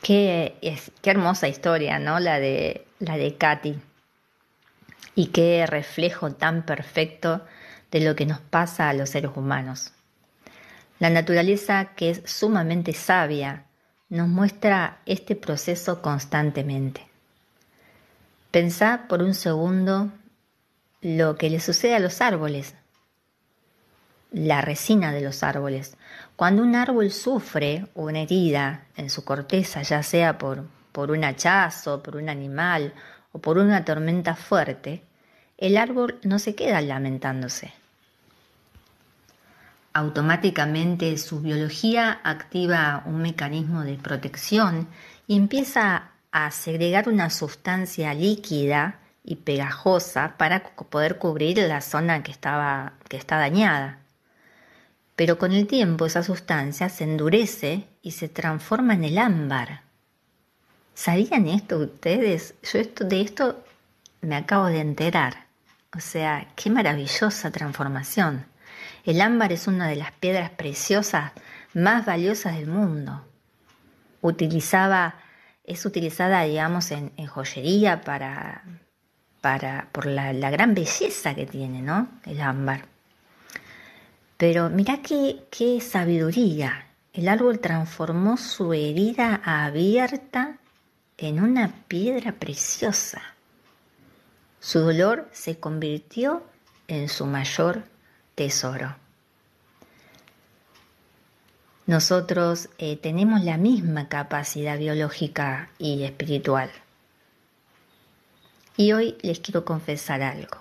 Qué hermosa historia, ¿no? La de Katy. Y qué reflejo tan perfecto de lo que nos pasa a los seres humanos. La naturaleza, que es sumamente sabia, nos muestra este proceso constantemente. Pensá por un segundo lo que le sucede a los árboles, la resina de los árboles. Cuando un árbol sufre una herida en su corteza, ya sea por un hachazo, por un animal o por una tormenta fuerte, el árbol no se queda lamentándose. Automáticamente su biología activa un mecanismo de protección y empieza a segregar una sustancia líquida y pegajosa para poder cubrir la zona que está dañada. Pero con el tiempo esa sustancia se endurece y se transforma en el ámbar. ¿Sabían esto ustedes? De esto me acabo de enterar. O sea, qué maravillosa transformación. El ámbar es una de las piedras preciosas más valiosas del mundo. Es utilizada, digamos, en joyería por la gran belleza que tiene, ¿no? El ámbar. Pero mirá qué sabiduría. El árbol transformó su herida abierta en una piedra preciosa. Su dolor se convirtió en su mayor tesoro. Nosotros tenemos la misma capacidad biológica y espiritual. Y hoy les quiero confesar algo.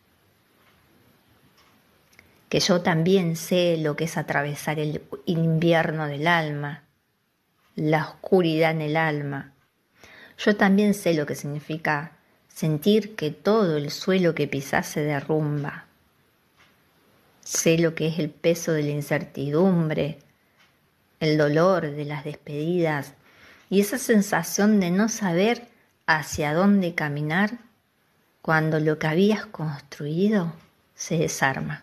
Que yo también sé lo que es atravesar el invierno del alma, la oscuridad en el alma. Yo también sé lo que significa sentir que todo el suelo que pisás se derrumba. Sé lo que es el peso de la incertidumbre, el dolor de las despedidas y esa sensación de no saber hacia dónde caminar cuando lo que habías construido se desarma.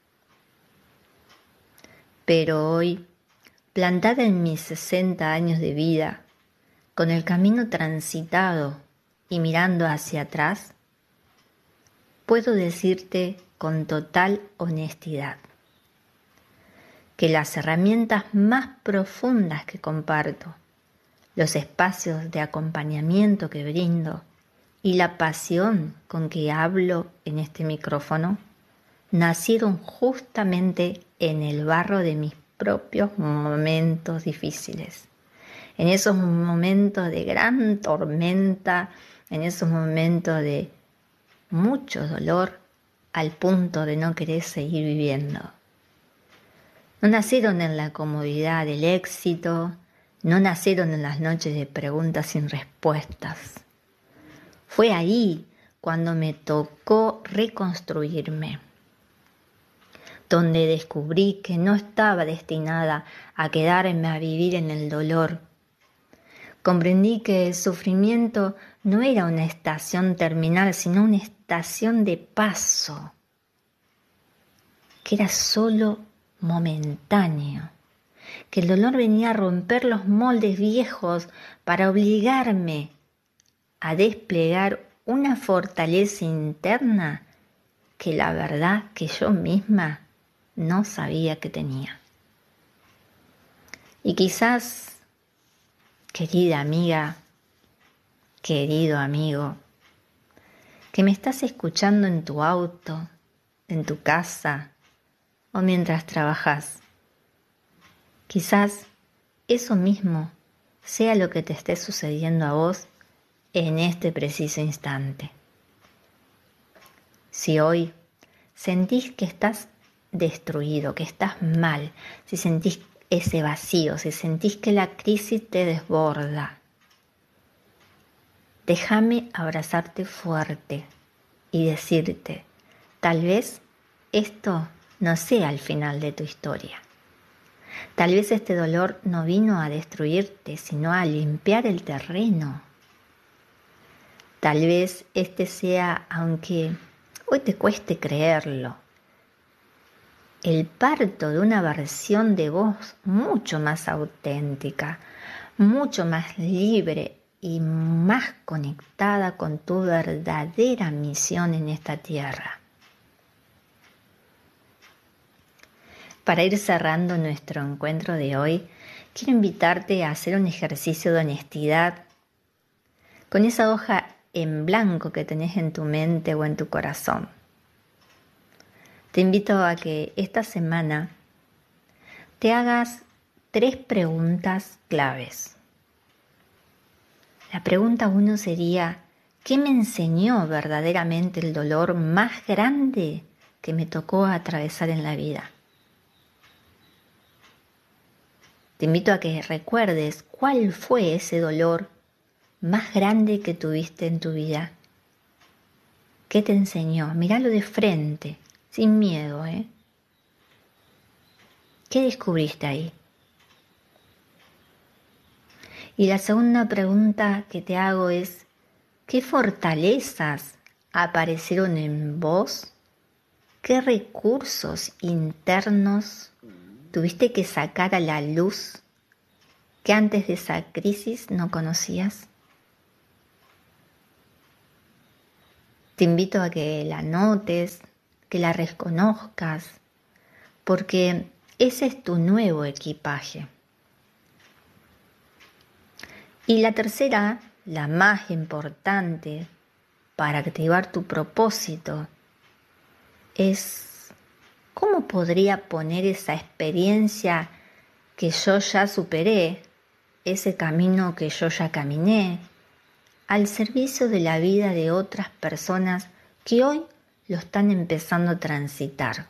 Pero hoy, plantada en mis 60 años de vida, con el camino transitado y mirando hacia atrás, puedo decirte con total honestidad que las herramientas más profundas que comparto, los espacios de acompañamiento que brindo y la pasión con que hablo en este micrófono nacieron justamente en el barro de mis propios momentos difíciles, en esos momentos de gran tormenta, en esos momentos de mucho dolor al punto de no querer seguir viviendo. No nacieron en la comodidad del éxito, no nacieron en las noches de preguntas sin respuestas. Fue ahí cuando me tocó reconstruirme, donde descubrí que no estaba destinada a quedarme a vivir en el dolor. Comprendí que el sufrimiento no era una estación terminal, sino una estación de paso, que era solo momentáneo, que el dolor venía a romper los moldes viejos para obligarme a desplegar una fortaleza interna que la verdad que yo misma no sabía que tenía. Y quizás, querida amiga, querido amigo, que me estás escuchando en tu auto, en tu casa o mientras trabajas, quizás eso mismo sea lo que te esté sucediendo a vos en este preciso instante. Si hoy sentís que estás destruido, que estás mal, si sentís ese vacío, si sentís que la crisis te desborda, déjame abrazarte fuerte y decirte, tal vez esto no sea el final de tu historia. Tal vez este dolor no vino a destruirte, sino a limpiar el terreno. Tal vez este sea, aunque hoy te cueste creerlo, el parto de una versión de vos mucho más auténtica, mucho más libre y más conectada con tu verdadera misión en esta tierra. Para ir cerrando nuestro encuentro de hoy, quiero invitarte a hacer un ejercicio de honestidad con esa hoja en blanco que tenés en tu mente o en tu corazón. Te invito a que esta semana te hagas 3 preguntas claves. La pregunta 1 sería: ¿qué me enseñó verdaderamente el dolor más grande que me tocó atravesar en la vida? Te invito a que recuerdes cuál fue ese dolor más grande que tuviste en tu vida. ¿Qué te enseñó? Míralo de frente, sin miedo, ¿eh? ¿Qué descubriste ahí? Y la segunda pregunta que te hago es: ¿qué fortalezas aparecieron en vos? ¿Qué recursos internos tuviste que sacar a la luz que antes de esa crisis no conocías? Te invito a que la notes, que la reconozcas, porque ese es tu nuevo equipaje. Y la tercera, la más importante para activar tu propósito, es: ¿cómo podría poner esa experiencia que yo ya superé, ese camino que yo ya caminé, al servicio de la vida de otras personas que hoy lo están empezando a transitar?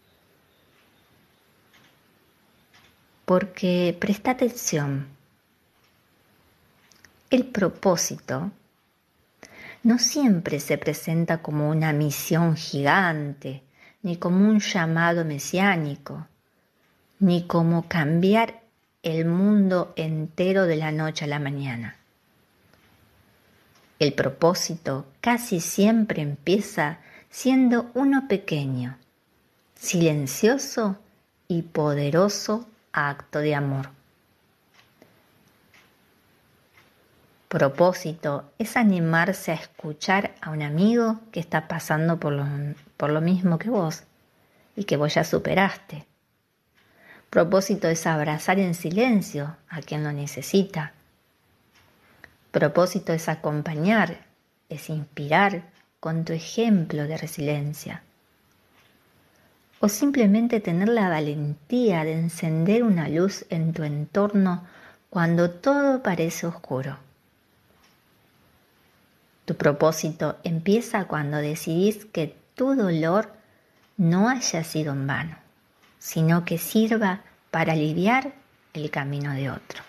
Porque presta atención, el propósito no siempre se presenta como una misión gigante, ni como un llamado mesiánico, ni como cambiar el mundo entero de la noche a la mañana. El propósito casi siempre empieza siendo uno pequeño, silencioso y poderoso acto de amor. Propósito es animarse a escuchar a un amigo que está pasando por lo mismo que vos y que vos ya superaste. Propósito es abrazar en silencio a quien lo necesita. Propósito es acompañar, es inspirar con tu ejemplo de resiliencia. O simplemente tener la valentía de encender una luz en tu entorno cuando todo parece oscuro. Tu propósito empieza cuando decidís que tu dolor no haya sido en vano, sino que sirva para aliviar el camino de otro.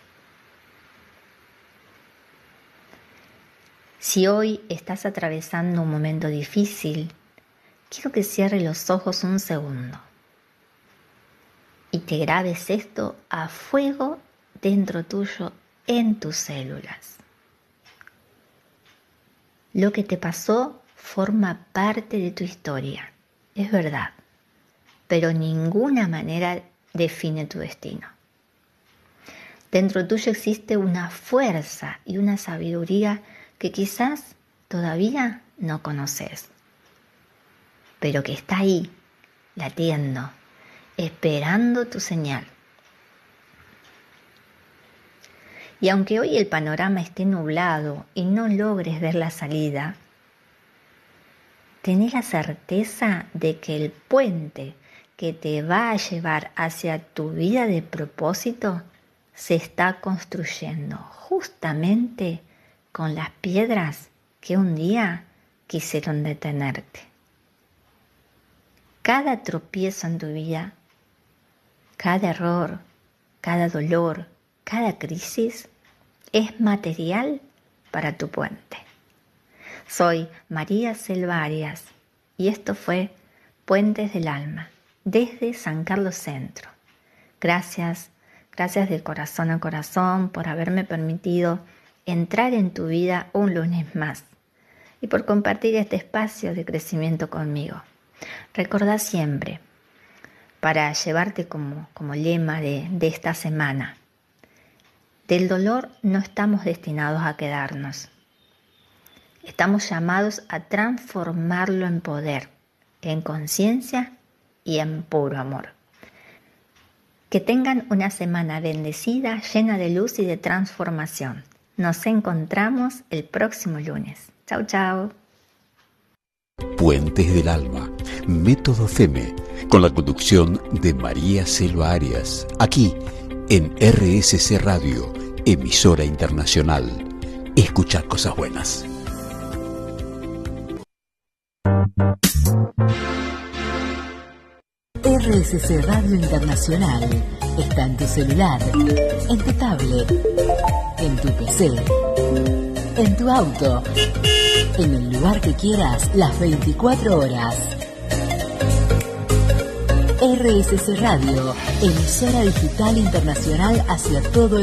Si hoy estás atravesando un momento difícil, quiero que cierres los ojos un segundo y te grabes esto a fuego dentro tuyo, en tus células. Lo que te pasó forma parte de tu historia, es verdad, pero de ninguna manera define tu destino. Dentro tuyo existe una fuerza y una sabiduría que quizás todavía no conoces, pero que está ahí, latiendo, esperando tu señal. Y aunque hoy el panorama esté nublado y no logres ver la salida, tenés la certeza de que el puente que te va a llevar hacia tu vida de propósito se está construyendo justamente con las piedras que un día quisieron detenerte. Cada tropiezo en tu vida, cada error, cada dolor, cada crisis es material para tu puente. Soy María Selva Arias y esto fue Puentes del Alma desde San Carlos Centro. Gracias de corazón a corazón por haberme permitido entrar en tu vida un lunes más y por compartir este espacio de crecimiento conmigo. Recordá siempre, para llevarte como lema de esta semana: Del dolor no estamos destinados a quedarnos. Estamos llamados a transformarlo en poder, en conciencia y en puro amor. Que tengan una semana bendecida, llena de luz y de transformación. Nos encontramos el próximo lunes. Chau, chau. Puentes del Alma, Método FEME, con la conducción de María Selva Arias, aquí en RSC Radio, emisora internacional. Escuchar cosas buenas. RSC Radio Internacional está en tu celular, en tu tablet, en tu PC, en tu auto, en el lugar que quieras, las 24 horas. RSC Radio, emisora digital internacional hacia todo el